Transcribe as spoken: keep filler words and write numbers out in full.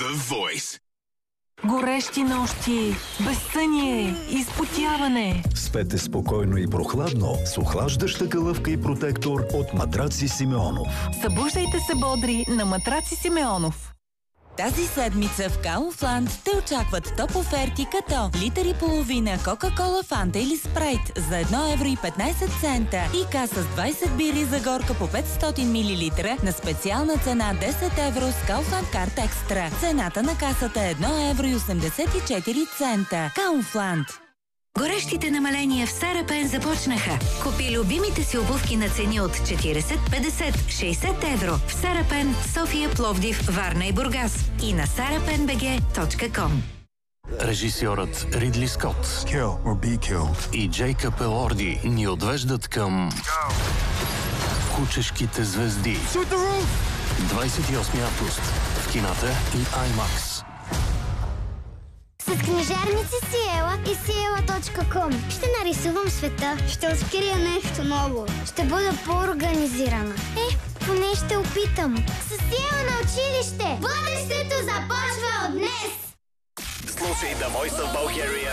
The Voice. Горещи нощи, безсъние, изпотяване. Спете спокойно и прохладно с охлаждаща калъвка и протектор от Матраци Симеонов. Събуждайте се бодри на Матраци Симеонов. Тази седмица в Kaufland те очакват топ оферти като литър и половина Кока-Кола, Фанта или Спрайт за едно евро и петнайсет цента и каса с двайсет бири за горка по петстотин милилитра на специална цена десет евро с Kaufland Card Extra. Цената на касата е едно евро и осемдесет и четири цента. Kaufland. Горещите намаления в Сарапен започнаха. Купи любимите си обувки на цени от четирийсет, петдесет, шейсет евро в Сарапен, София, Пловдив, Варна и Бургас и на сарапен би джи точка ком. Режисьорът Ридли Скот Kill or be killed. И Джейкъб Елорди ни отвеждат към Кучешките звезди. двайсет и осми август в кината и IMAX. С книжарници Сиела и сиела точка ком ще нарисувам света, ще открия нещо ново, ще бъда по-организирана. Е, поне ще опитам. С Сиела на училище! Бъдещето започва от днес! Слушай The Voice of Bulgaria